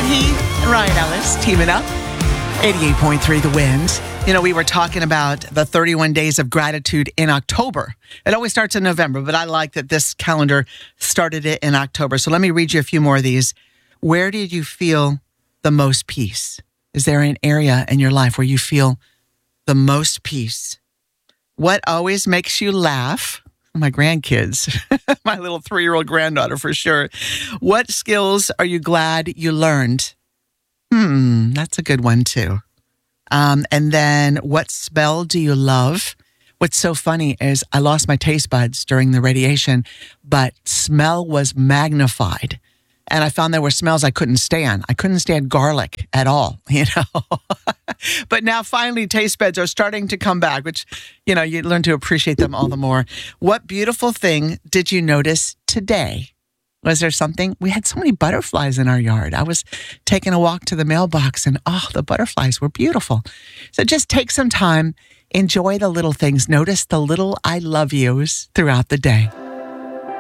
Imogen Heath and Ryan Ellis teaming up. 88.3 The Wind. You know, we were talking about the 31 days of gratitude in October. It always starts in November, but I like that this calendar started it in October. So let me read you a few more of these. Where did you feel the most peace? Is there an area in your life where you feel the most peace? What always makes you laugh? My grandkids, my little 3-year-old granddaughter for sure. What skills are you glad you learned? That's a good one too. And then what smell do you love? What's so funny is I lost my taste buds during the radiation, but smell was magnified. And I found there were smells I couldn't stand. I couldn't stand garlic at all, you know. But now finally taste buds are starting to come back, which, you know, you learn to appreciate them all the more. What beautiful thing did you notice today? Was there something? We had so many butterflies in our yard. I was taking a walk to the mailbox and, the butterflies were beautiful. So just take some time, enjoy the little things, notice the little I love yous throughout the day.